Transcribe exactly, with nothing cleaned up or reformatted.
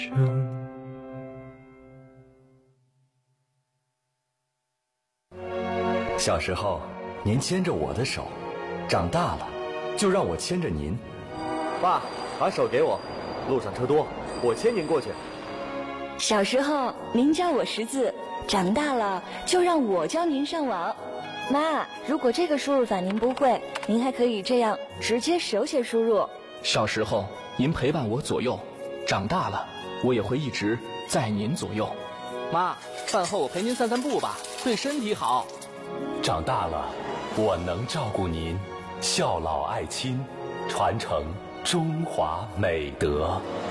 小时候，您牵着我的手，长大了，就让我牵着您。 爸，把手给我，路上车多，我牵您过去。 小时候，您教我识字，长大了，就让我教您上网。妈，如果这个输入法您不会，您还可以这样直接手写输入。 小时候，您陪伴我左右，长大了，我也会一直在您左右。 妈，饭后我陪您散散步吧，对身体好。 长大了，我能照顾您，孝老爱亲，传承中华美德。